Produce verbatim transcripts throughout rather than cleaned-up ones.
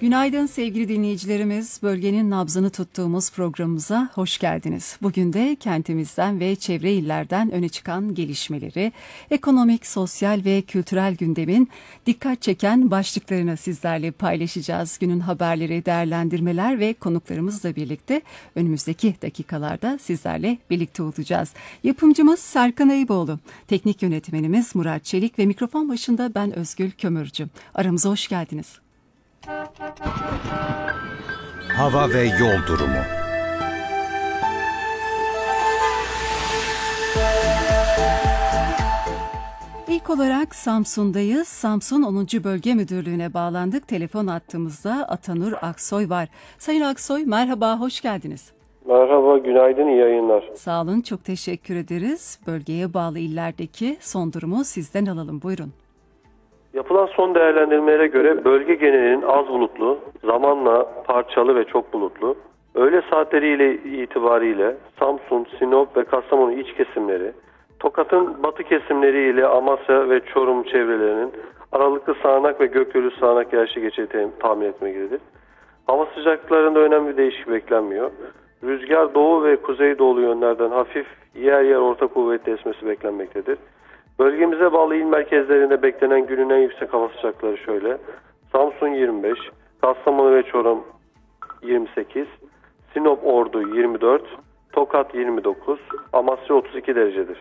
Günaydın sevgili dinleyicilerimiz. Bölgenin nabzını tuttuğumuz programımıza hoş geldiniz. Bugün de kentimizden ve çevre illerden öne çıkan gelişmeleri, ekonomik, sosyal ve kültürel gündemin dikkat çeken başlıklarını sizlerle paylaşacağız. Günün haberleri, değerlendirmeler ve konuklarımızla birlikte önümüzdeki dakikalarda sizlerle birlikte olacağız. Yapımcımız Serkan Ayıboğlu, teknik yönetmenimiz Murat Çelik ve mikrofon başında ben Özgül Kömürcü. Aramıza hoş geldiniz. Hava ve yol durumu. İlk olarak Samsun'dayız. Samsun onuncu Bölge Müdürlüğü'ne bağlandık. Telefon attığımızda Atanur Aksoy var. Sayın Aksoy, merhaba, hoş geldiniz. Merhaba, günaydın, iyi yayınlar. Sağ olun, çok teşekkür ederiz. Bölgeye bağlı illerdeki son durumu sizden alalım, buyurun. Yapılan son değerlendirmelere göre bölge genelinin az bulutlu, zamanla parçalı ve çok bulutlu, öğle saatleriyle itibariyle Samsun, Sinop ve Kastamonu iç kesimleri, Tokat'ın batı kesimleri ile Amasya ve Çorum çevrelerinin aralıklı sağanak ve gökyüzü sağanak yağışı geçeceği tahmin etmektedir. Hava sıcaklıklarında önemli bir değişiklik beklenmiyor. Rüzgar doğu ve kuzeydoğu yönlerden hafif, yer yer orta kuvvetli esmesi beklenmektedir. Bölgemize bağlı il merkezlerinde beklenen günün en yüksek hava sıcaklıkları şöyle: Samsun yirmi beş, Kastamonu ve Çorum yirmi sekiz, Sinop Ordu yirmi dört, Tokat yirmi dokuz, Amasya otuz iki derecedir.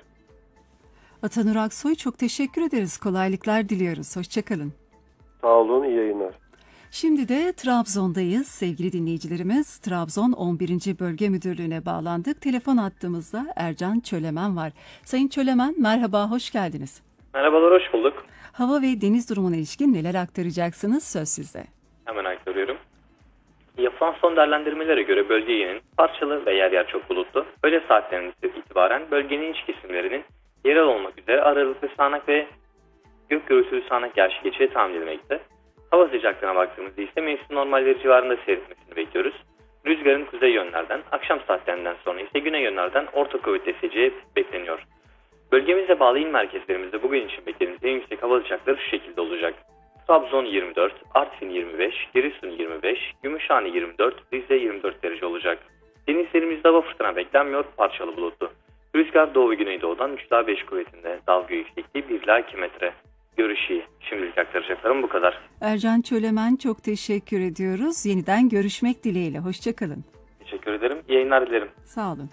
Atanur Aksoy, çok teşekkür ederiz. Kolaylıklar diliyoruz. Hoşçakalın. Sağ olun, iyi yayınlar. Şimdi de Trabzon'dayız sevgili dinleyicilerimiz. Trabzon on birinci Bölge Müdürlüğü'ne bağlandık. Telefon attığımızda Ercan Çölemen var. Sayın Çölemen, merhaba, hoş geldiniz. Merhabalar, hoş bulduk. Hava ve deniz durumuna ilişkin neler aktaracaksınız? Söz sizde. Hemen aktarıyorum. Yapılan son değerlendirmelere göre bölgenin parçalı ve yer yer çok bulutlu. Öğle saatlerinden itibaren bölgenin iç kesimlerinin yerel olmak üzere aralıklı sağanak ve gök gürültülü sağanak yağışı geçeceği tahmin edilmekte. Hava sıcaklığına baktığımızda ise mevsim normalleri civarında seyretmesini bekliyoruz. Rüzgarın kuzey yönlerden, akşam saatlerinden sonra ise güney yönlerden orta kuvvetli eseceği bekleniyor. Bölgemize bağlı il merkezlerimizde bugün için beklediğimiz en yüksek hava sıcaklıkları şu şekilde olacak. Trabzon yirmi dört, Artvin yirmi beş, Giresun yirmi beş, Gümüşhane yirmi dört, Rize yirmi dört derece olacak. Denizlerimizde hava fırtına beklenmiyor, parçalı bulutlu. Rüzgar doğu ve güneydoğudan üç ila beş kuvvetinde, dalga yüksekliği bir ila iki metre. Görüş iyi. Şimdilik aktaracaklarım bu kadar. Ercan Çölemen, çok teşekkür ediyoruz. Yeniden görüşmek dileğiyle. Hoşçakalın. Teşekkür ederim. İyi yayınlar dilerim. Sağ olun.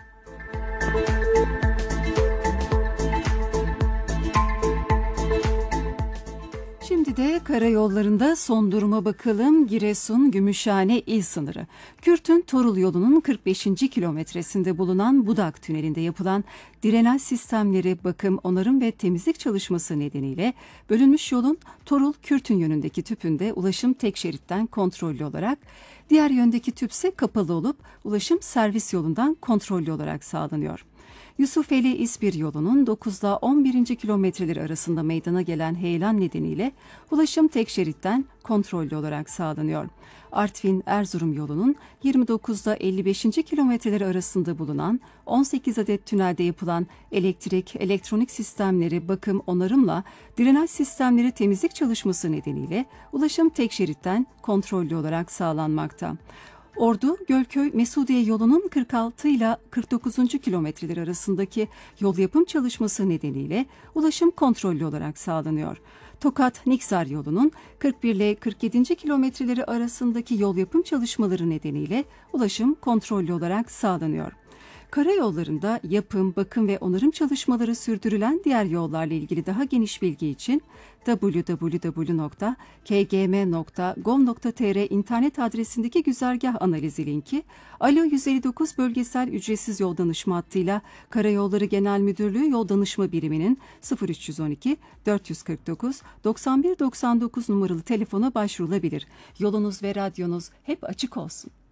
Şimdi de karayollarında son duruma bakalım. Giresun Gümüşhane il sınırı. Kürtün Torul yolunun kırk beşinci kilometresinde bulunan Budak Tüneli'nde yapılan drenaj sistemleri, bakım, onarım ve temizlik çalışması nedeniyle bölünmüş yolun Torul-Kürtün yönündeki tüpünde ulaşım tek şeritten kontrollü olarak, diğer yöndeki tüpse kapalı olup ulaşım servis yolundan kontrollü olarak sağlanıyor. Yusufeli İspir yolunun dokuzla on birinci kilometreleri arasında meydana gelen heyelan nedeniyle ulaşım tek şeritten kontrollü olarak sağlanıyor. Artvin-Erzurum yolunun yirmi dokuzla elli beşinci kilometreleri arasında bulunan on sekiz adet tünelde yapılan elektrik, elektronik sistemleri, bakım, onarımla drenaj sistemleri temizlik çalışması nedeniyle ulaşım tek şeritten kontrollü olarak sağlanmakta. Ordu, Gölköy, Mesudiye yolunun kırk altı ile kırk dokuzuncu kilometreleri arasındaki yol yapım çalışması nedeniyle ulaşım kontrollü olarak sağlanıyor. Tokat-Niksar yolunun kırk bir ile kırk yedinci kilometreleri arasındaki yol yapım çalışmaları nedeniyle ulaşım kontrollü olarak sağlanıyor. Karayollarında yapım, bakım ve onarım çalışmaları sürdürülen diğer yollarla ilgili daha geniş bilgi için double-u double-u double-u nokta k g m nokta gov nokta t r internet adresindeki güzergah analizi linki, Alo yüz elli dokuz bölgesel ücretsiz yol danışma hattıyla Karayolları Genel Müdürlüğü Yol Danışma Biriminin sıfır üç yüz on iki dört yüz kırk dokuz doksan bir doksan dokuz numaralı telefona başvurulabilir. Yolunuz ve radyonuz hep açık olsun.